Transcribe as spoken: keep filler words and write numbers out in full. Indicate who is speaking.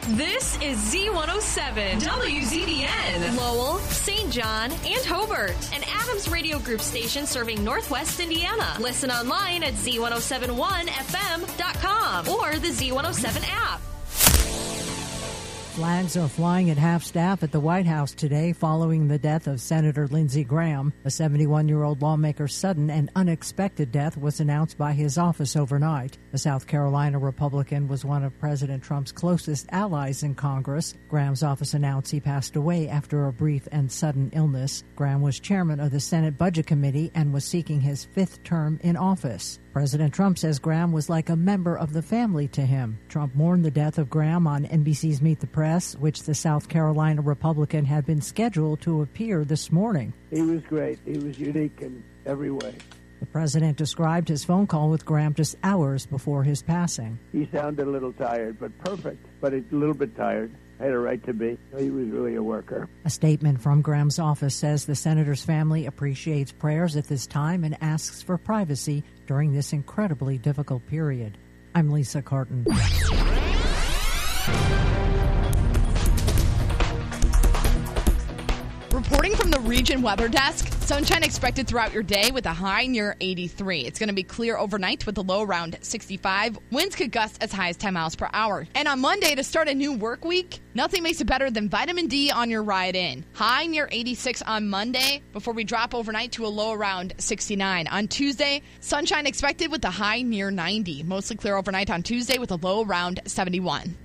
Speaker 1: This is Z one oh seven, W Z B N, Lowell, Saint John, and Hobart, an Adams Radio Group station serving Northwest Indiana. Listen online at Z one oh seven one F M dot com or the Z one oh seven app.
Speaker 2: Flags are flying at half-staff at the White House today following the death of Senator Lindsey Graham. A seventy-one-year-old lawmaker's sudden and unexpected death was announced by his office overnight. The South Carolina Republican was one of President Trump's closest allies in Congress. Graham's office announced he passed away after a brief and sudden illness. Graham was chairman of the Senate Budget Committee and was seeking his fifth term in office. President Trump says Graham was like a member of the family to him. Trump mourned the death of Graham on N B C's Meet the Press, which the South Carolina Republican had been scheduled to appear this morning.
Speaker 3: He was great. He was unique in every way.
Speaker 2: The president described his phone call with Graham just hours before his passing.
Speaker 3: He sounded a little tired, but perfect, but a little bit tired. Had a right to be. He was really a worker.
Speaker 2: A statement from Graham's office says the senator's family appreciates prayers at this time and asks for privacy during this incredibly difficult period. I'm Lisa Carton.
Speaker 4: Reporting from the Region Weather Desk, sunshine expected throughout your day with a high near eighty-three. It's going to be clear overnight with a low around sixty-five. Winds could gust as high as ten miles per hour. And on Monday, to start a new work week, nothing makes it better than vitamin D on your ride in. High near eighty-six on Monday before we drop overnight to a low around sixty-nine. On Tuesday, sunshine expected with a high near ninety. Mostly clear overnight on Tuesday with a low around seventy-one.